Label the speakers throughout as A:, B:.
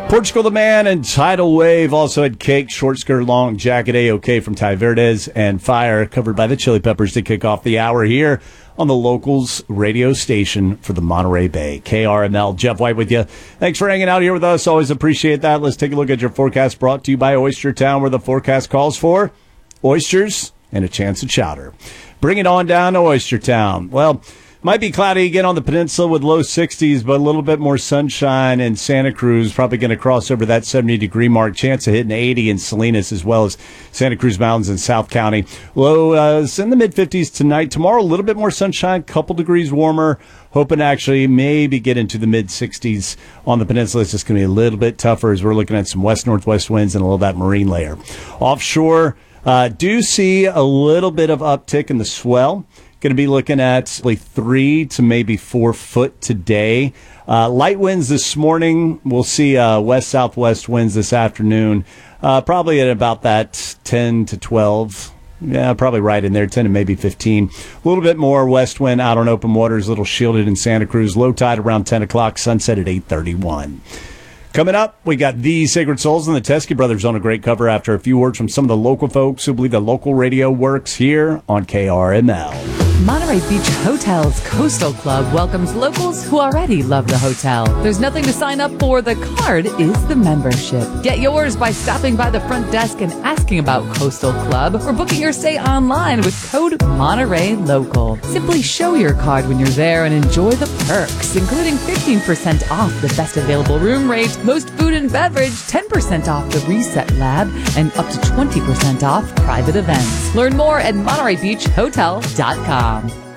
A: Portugal the Man and Tidal Wave also had Cake, Short Skirt, Long Jacket, A-OK from Ty Verdes, and Fire, covered by the Chili Peppers to kick off the hour here on the Locals radio station for the Monterey Bay. KRML, Jeff White with you. Thanks for hanging out here with us. Always appreciate that. Let's take a look at your forecast brought to you by Oyster Town, where the forecast calls for oysters and a chance of chowder. Bring it on down to Oyster Town. Well, might be cloudy again on the peninsula with low 60s, but a little bit more sunshine in Santa Cruz. Probably going to cross over that 70-degree mark. Chance of hitting 80 in Salinas as well as Santa Cruz Mountains in South County. Low is in the mid-50s tonight. Tomorrow, a little bit more sunshine, couple degrees warmer. Hoping to actually maybe get into the mid-60s on the peninsula. It's just going to be a little bit tougher as we're looking at some west-northwest winds and a little of that marine layer. Offshore, do see a little bit of uptick in the swell. Going to be looking at 3 to maybe 4 foot today. Light winds this morning. We'll see west-southwest winds this afternoon. Probably at about that 10 to 12. Yeah, probably right in there, 10 to maybe 15. A little bit more west wind out on open waters, a little shielded in Santa Cruz. Low tide around 10 o'clock, sunset at 8:31. Coming up, we got the Sacred Souls and the Teskey Brothers on a great cover after a few words from some of the local folks who believe the local radio works here on KRML.
B: Monterey Beach Hotel's Coastal Club welcomes locals who already love the hotel. There's nothing to sign up for. The card is the membership. Get yours by stopping by the front desk and asking about Coastal Club or booking your stay online with code Monterey Local. Simply show your card when you're there and enjoy the perks, including 15% off the best available room rate, most food and beverage, 10% off the Reset Lab, and up to 20% off private events. Learn more at MontereyBeachHotel.com.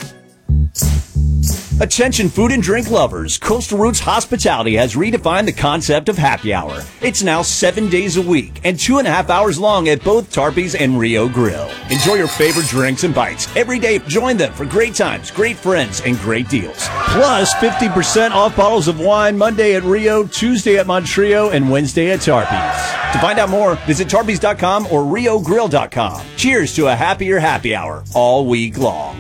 A: Attention food and drink lovers. Coastal Roots Hospitality has redefined the concept of happy hour. It's now 7 days a week and 2.5 hours long at both Tarpey's and Rio Grill. Enjoy your favorite drinks and bites. Every day, join them for great times, great friends, and great deals. Plus, 50% off bottles of wine Monday at Rio, Tuesday at Montrio, and Wednesday at Tarpey's. To find out more, visit tarpeys.com or riogrill.com. Cheers to a happier happy hour all week long.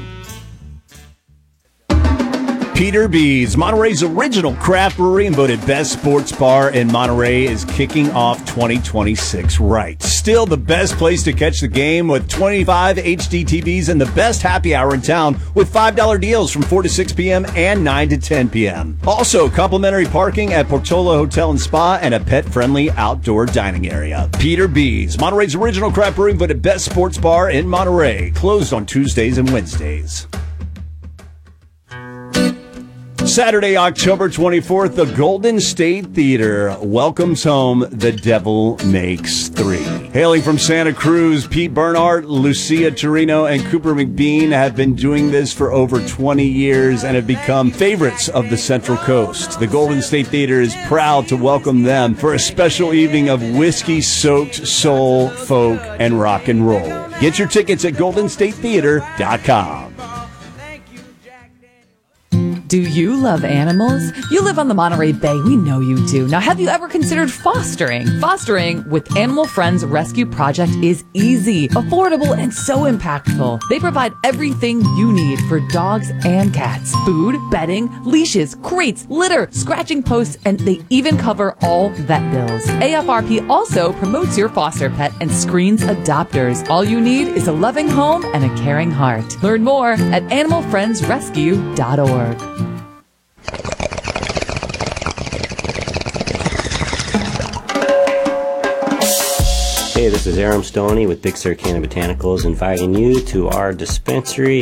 A: Peter B's, Monterey's original craft brewery and voted best sports bar in Monterey, is kicking off 2026 right. Still the best place to catch the game with 25 HD TVs and the best happy hour in town with $5 deals from 4 to 6 p.m. and 9 to 10 p.m. Also, complimentary parking at Portola Hotel and Spa and a pet-friendly outdoor dining area. Peter B's, Monterey's original craft brewery and voted best sports bar in Monterey. Closed on Tuesdays and Wednesdays. Saturday, October 24th, the Golden State Theater welcomes home The Devil Makes Three. Hailing from Santa Cruz, Pete Bernhardt, Lucia Torino, and Cooper McBean have been doing this for over 20 years and have become favorites of the Central Coast. The Golden State Theater is proud to welcome them for a special evening of whiskey-soaked soul, folk, and rock and roll. Get your tickets at goldenstatetheater.com.
B: Do you love animals? You live on the Monterey Bay. We know you do. Now, have you ever considered fostering? Fostering with Animal Friends Rescue Project is easy, affordable, and so impactful. They provide everything you need for dogs and cats. Food, bedding, leashes, crates, litter, scratching posts, and they even cover all vet bills. AFRP also promotes your foster pet and screens adopters. All you need is a loving home and a caring heart. Learn more at animalfriendsrescue.org.
C: Hey, this is Aram Stoney with Big Sur Canna Botanicals, inviting you to our dispensary